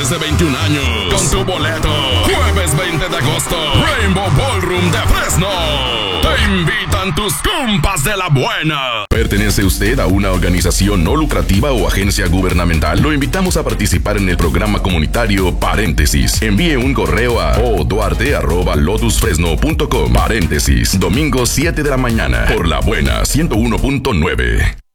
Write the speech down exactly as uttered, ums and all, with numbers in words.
mayores de veintiún años. Con tu boleto. Jueves veinte de agosto. Rainbow Ballroom de Fresno. Te invitan tus compas de la buena. ¿Pertenece usted a una organización no lucrativa o agencia gubernamental? Lo invitamos a participar en el programa comunitario Paréntesis. Envíe un correo a oduarte arroba lotusfresno punto com. Paréntesis. Domingo siete de la mañana. Por la buena ciento uno punto nueve.